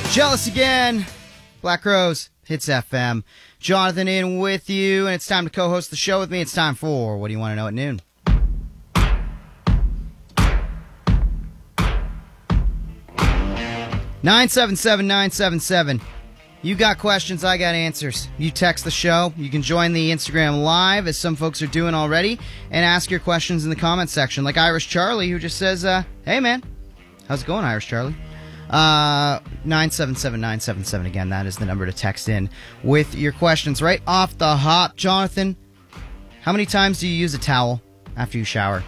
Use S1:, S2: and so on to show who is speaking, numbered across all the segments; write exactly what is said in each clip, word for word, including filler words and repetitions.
S1: Jealous again. Black Rose, Hits F M. Jonathan in with you, and it's time to co-host the show with me. It's time for What Do You Want to Know at Noon? nine seven seven nine seven seven. You got questions, I got answers. You text the show. You can join the Instagram Live, as some folks are doing already, and ask your questions in the comments section. Like Irish Charlie, who just says, uh, hey, man. How's it going, Irish Charlie? Uh, nine seven seven nine seven seven. Again, that is the number to text in with your questions. Right off the hop, Jonathan, how many times do you use a towel after you shower?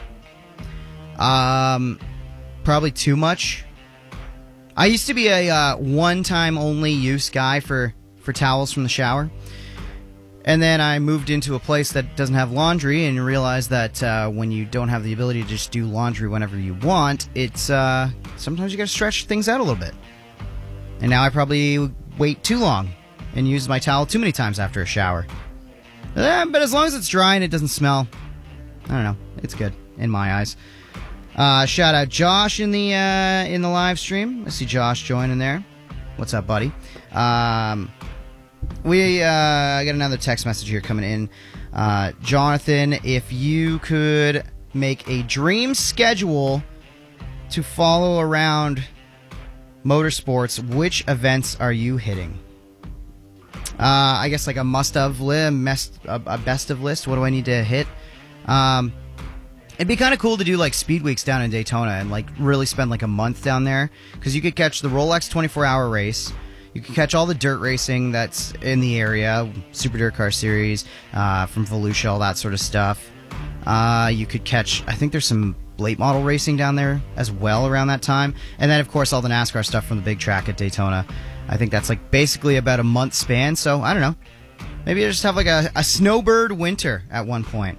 S1: Um, probably too much. I used to be a uh, one-time only use guy for, for towels from the shower. And then I moved into a place that doesn't have laundry and realized that uh, when you don't have the ability to just do laundry whenever you want, it's uh, sometimes you got to stretch things out a little bit. And now I probably wait too long and use my towel too many times after a shower. Eh, but as long as it's dry and it doesn't smell, I don't know, it's good in my eyes. Uh, shout out Josh in the uh, in the live stream. I see Josh joining there. What's up, buddy? Um, we uh, got another text message here coming in. Uh, Jonathan, if you could make a dream schedule to follow around motorsports, which events are you hitting? Uh, I guess like a must-have list, a, a best-of list. What do I need to hit? Um... It'd be kind of cool to do like speed weeks down in Daytona and like really spend like a month down there, because you could catch the Rolex twenty-four hour race. You could catch all the dirt racing that's in the area, Super Dirt Car Series, uh, from Volusia, all that sort of stuff. Uh, you could catch, I think there's some late model racing down there as well around that time. And then, of course, all the NASCAR stuff from the big track at Daytona. I think that's like basically about a month span. So, I don't know. Maybe just have like a, a snowbird winter at one point.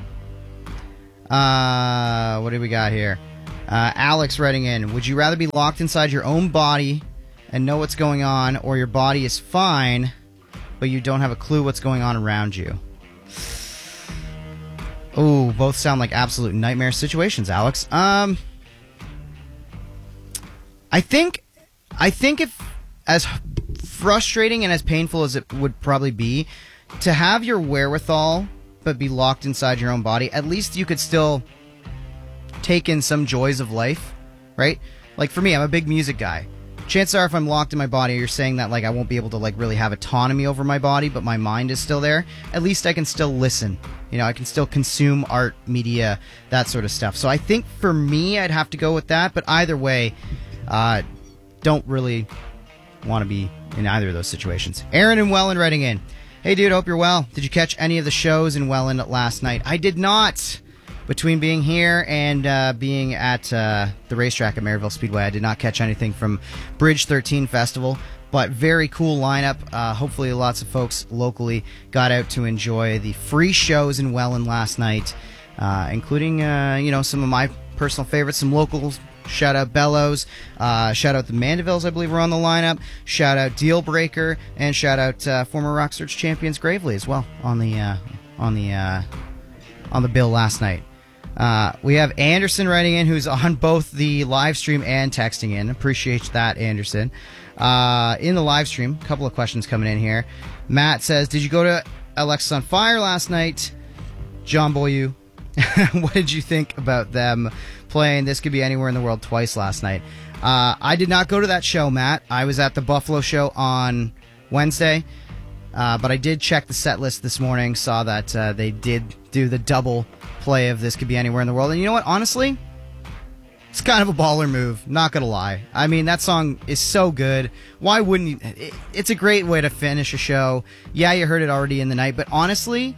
S1: Uh, what do we got here? Uh, Alex writing in, would you rather be locked inside your own body and know what's going on, or your body is fine, but you don't have a clue what's going on around you? Oh, both sound like absolute nightmare situations, Alex. Um, I think, I think if, as frustrating and as painful as it would probably be, to have your wherewithal but be locked inside your own body, at least you could still take in some joys of life, right? Like for me, I'm a big music guy. Chances are if I'm locked in my body, you're saying that like I won't be able to like really have autonomy over my body, but my mind is still there. At least I can still listen. You know, I can still consume art, media, that sort of stuff. So I think for me, I'd have to go with that. But either way, uh, don't really want to be in either of those situations. Aaron and Welland writing in. Hey, dude, hope you're well. Did you catch any of the shows in Welland last night? I did not. Between being here and uh, being at uh, the racetrack at Maryville Speedway, I did not catch anything from Bridge thirteen Festival, but very cool lineup. Uh, hopefully lots of folks locally got out to enjoy the free shows in Welland last night, uh, including uh, you know some of my personal favorites, some locals. Shout out Bellows, uh, shout out the Mandevilles, I believe, were on the lineup. Shout out Dealbreaker, and shout out uh, former Rock Search champions Gravely as well on the uh, on the uh, on the bill last night. Uh, we have Anderson writing in, who's on both the live stream and texting in. Appreciate that, Anderson. Uh, in the live stream, a couple of questions coming in here. Matt says, "Did you go to Alexis on Fire last night?" John Boyu, what did you think about them playing This Could Be Anywhere in the World twice last night? Uh, I did not go to that show, Matt. I was at the Buffalo show on Wednesday, uh, but I did check the set list this morning, saw that uh, they did do the double play of This Could Be Anywhere in the World. And you know what? Honestly, it's kind of a baller move, not gonna lie. I mean, that song is so good. Why wouldn't you? It, it's a great way to finish a show. Yeah, you heard it already in the night, but honestly,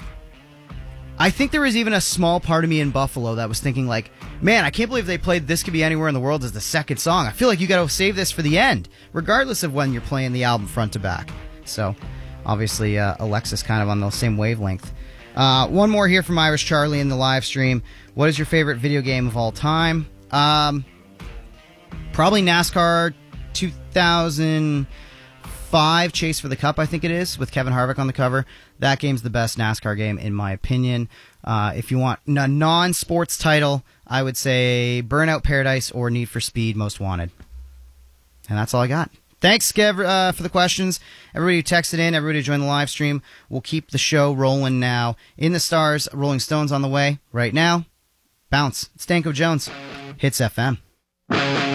S1: I think there was even a small part of me in Buffalo that was thinking like, man, I can't believe they played This Could Be Anywhere in the World as the second song. I feel like you got to save this for the end, regardless of when you're playing the album front to back. So, obviously, uh, Alexis kind of on the same wavelength. Uh, one more here from Irish Charlie in the live stream. What is your favorite video game of all time? Um, probably NASCAR two thousand five Chase for the Cup, I think it is, with Kevin Harvick on the cover. That game's the best NASCAR game, in my opinion. Uh, if you want a non-sports title, I would say Burnout Paradise or Need for Speed Most Wanted. And that's all I got. Thanks, Kev, uh, for the questions. Everybody who texted in, everybody who joined the live stream. We'll keep the show rolling now. In the Stars, Rolling Stones on the way right now. Bounce. It's Danko Jones. Hits F M.